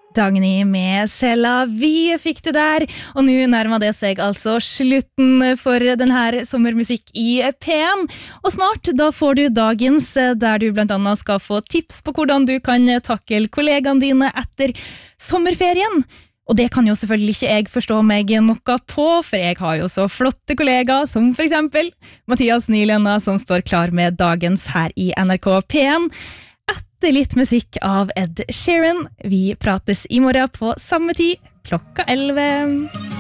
Dagny med Sela, vi fikk det der, og nå nærmer det seg altså slutten for denne sommermusikk i P1, og snart da får du dagens, der du blant annet skal få tips på hvordan du kan takle kollegaene dine etter sommerferien. Og det kan jo selvfølgelig ikke jeg forstå meg noe på, for jeg har jo så flotte kollegaer som for eksempel Mathias Nylenda, som står klar med dagens her i NRK P1. Etter litt musikk av Ed Sheeran. Vi prates i morgen på samme tid, klokka 11.